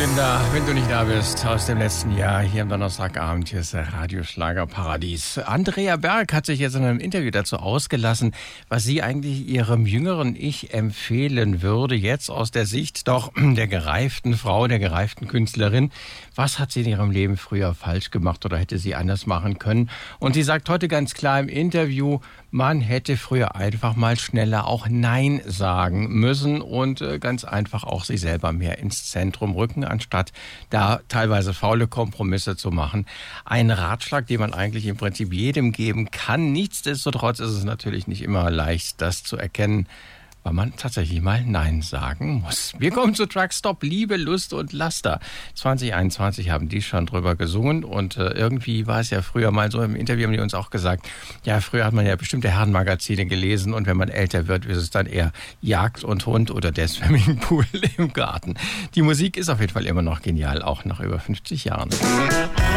Kalender, wenn du nicht da bist, aus dem letzten Jahr, hier am Donnerstagabend, hier ist der Radioschlagerparadies. Andrea Berg hat sich jetzt in einem Interview dazu ausgelassen, was sie eigentlich ihrem jüngeren Ich empfehlen würde, jetzt aus der Sicht doch der gereiften Frau, der gereiften Künstlerin. Was hat sie in ihrem Leben früher falsch gemacht oder hätte sie anders machen können? Und sie sagt heute ganz klar im Interview, man hätte früher einfach mal schneller auch Nein sagen müssen und ganz einfach auch sich selber mehr ins Zentrum rücken, anstatt da teilweise faule Kompromisse zu machen. Ein Ratschlag, den man eigentlich im Prinzip jedem geben kann. Nichtsdestotrotz ist es natürlich nicht immer leicht, das zu erkennen, weil man tatsächlich mal Nein sagen muss. Wir kommen zu Truckstop, Liebe, Lust und Laster. 2021 haben die schon drüber gesungen und irgendwie war es ja früher mal so, im Interview haben die uns auch gesagt, ja, früher hat man ja bestimmte Herrenmagazine gelesen und wenn man älter wird, ist es dann eher Jagd und Hund oder der Swimmingpool im Garten. Die Musik ist auf jeden Fall immer noch genial, auch nach über 50 Jahren.